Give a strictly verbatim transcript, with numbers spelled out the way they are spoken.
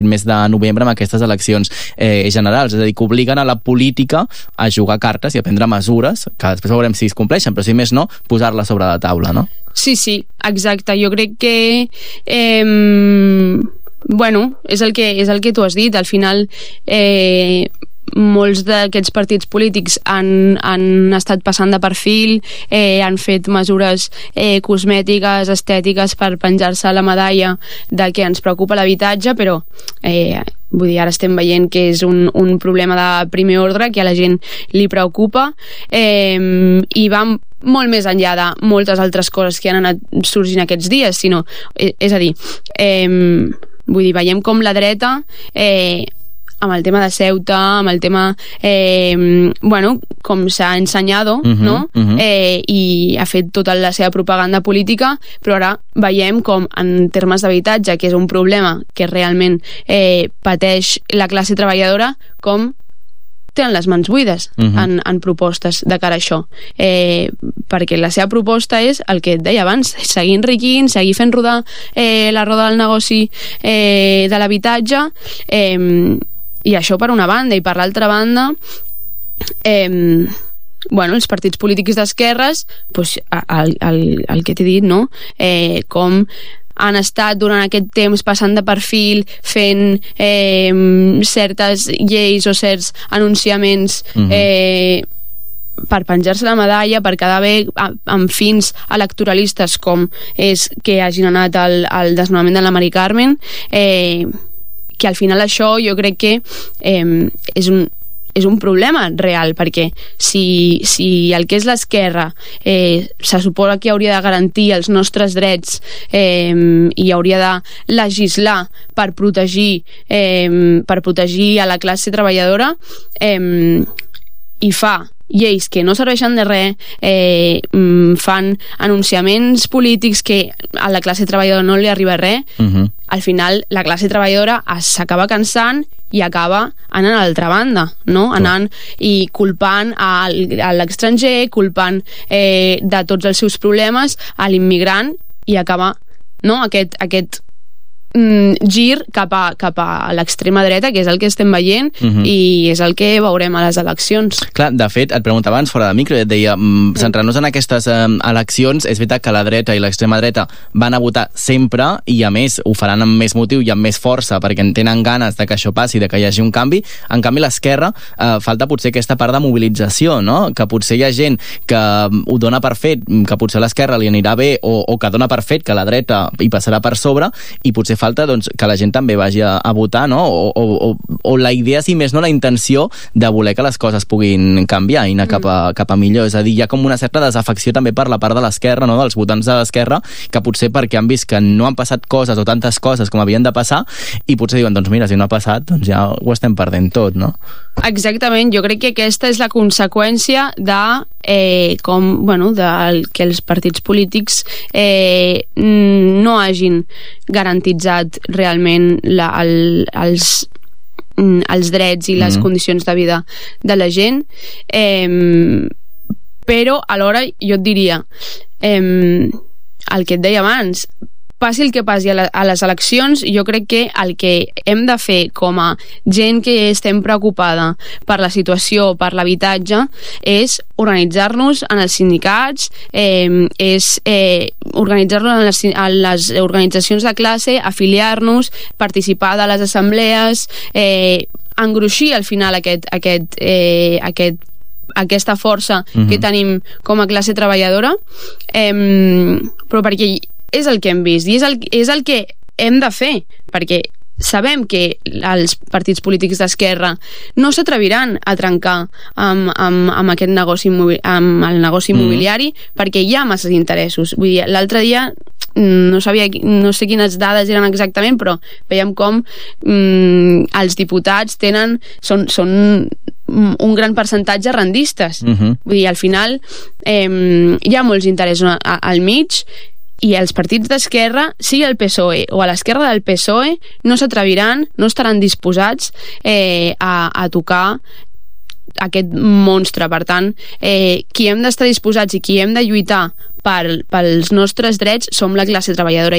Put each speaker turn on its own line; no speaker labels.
mes de novembre amb aquestes eleccions eh, generals, és a dir, que obliguen a la política a jugar cartes i a prendre mesures, que després veurem si es compleixen, però si més no, posar-les sobre la taula, no?
Sí, sí, exacte. Jo crec que eh, bueno, és el que, és el que tu has dit. Al final eh, molts d'aquests partits polítics han, han estat passant de perfil, eh, han fet mesures eh, cosmètiques, estètiques per penjar-se la medalla de que ens preocupa l'habitatge, però eh, vull dir, ara estem veient que és un, un problema de primer ordre, que a la gent li preocupa, eh, i va molt més enllà de moltes altres coses que han anat sorgint aquests dies, sinó, eh, és a dir, eh, vull dir, veiem com la dreta eh, amb el tema de Ceuta, amb el tema eh, bueno, com s'ha ensenyat, uh-huh, no? Uh-huh. Eh, i ha fet tota la seva propaganda política, però ara veiem com en termes d'habitatge, que és un problema que realment eh, pateix la classe treballadora, com tenen les mans buides uh-huh. en, en propostes de cara a això, eh, perquè la seva proposta és el que et deia abans, seguir enriquint, seguir fent rodar eh, la roda del negoci eh, de l'habitatge, eh, i això per una banda, i per l'altra banda eh, bueno, els partits polítics d'esquerres, pues, el, el, el que t'he dit, no? Eh, com han estat durant aquest temps passant de perfil, fent eh, certes lleis o certs anunciaments uh-huh. eh, per penjar-se la medalla, per quedar bé amb fins electoralistes, com és que hagin anat al, al desnonament de la Mari Carmen, eh, que al final això jo crec que eh, és un és un problema real, perquè si, si el que és l'esquerra eh, se suposa que hauria de garantir els nostres drets eh, i hauria de legislar per protegir eh, per protegir a la classe treballadora eh, i fa lleis que no serveixen de res, eh, fan anunciaments polítics que a la classe treballadora no li arriba res, uh-huh. al final la classe treballadora s'acaba cansant i acaba anant a l'altra banda, no? Anant i culpant a l'estranger, culpant eh, de tots els seus problemes a l'immigrant, i acaba, no? aquest, aquest mm, gir cap a, cap a l'extrema dreta, que és el que estem veient, uh-huh. i és el que veurem a les eleccions.
Clar, de fet, et preguntava abans fora de micro, i et deia, mm, centrant-nos en aquestes eh, eleccions, és veritat que la dreta i l'extrema dreta van a votar sempre, i a més ho faran amb més motiu i amb més força, perquè en tenen ganes de que això passi, de que hi hagi un canvi. En canvi, l'esquerra eh, falta potser aquesta part de mobilització, no? Que potser hi ha gent que ho dona per fet, que potser a l'esquerra li anirà bé, o, o que dona per fet que la dreta hi passarà per sobre, i potser falta doncs, que la gent també vagi a, a votar, no? O, o, o, o la idea, si més no, la intenció de voler que les coses puguin canviar i anar cap a, cap a millor. És a dir, hi ha com una certa desafecció també per la part de l'esquerra, no? Dels votants de l'esquerra, que potser perquè han vist que no han passat coses o tantes coses com havien de passar, i potser diuen, doncs mira, si no ha passat, doncs ja ho estem perdent tot, no?
Exactament, jo crec que aquesta és la conseqüència de eh, com, bueno, de que els partits polítics eh, no hagin garantitzat realment la, el, els els drets i les mm. condicions de vida de la gent, eh, però alhora jo et diria eh, el que et deia abans, passi el que passi a, la, a les eleccions, jo crec que el que hem de fer com a gent que estem preocupada per la situació, per l'habitatge, és organitzar-nos en els sindicats, eh, és eh, organitzar-nos en les, en les organitzacions de classe, afiliar-nos, participar de les assemblees, eh, engruixir al final aquest, aquest, eh, aquest aquesta força uh-huh. que tenim com a classe treballadora, eh, però perquè és el que hem vist i és el, és el que hem de fer, perquè sabem que els partits polítics d'esquerra no s'atreviran a trencar amb, amb, amb aquest negoci amb el negoci immobiliari mm. perquè hi ha masses interessos. Vull dir, l'altre dia no sabia, no sé quines dades eren exactament, però veiem com mm, els diputats tenen són, són un gran percentatge rendistes. Uh-huh. Vull dir, al final eh, hi ha molts interessos al mig, i els partits d'esquerra, sigui el P S O E o a l'esquerra del P S O E, no s'atreviran, no estaran disposats eh, a, a tocar aquest monstre. Per tant, eh, qui hem d'estar disposats i qui hem de lluitar per, pels nostres drets som la classe treballadora.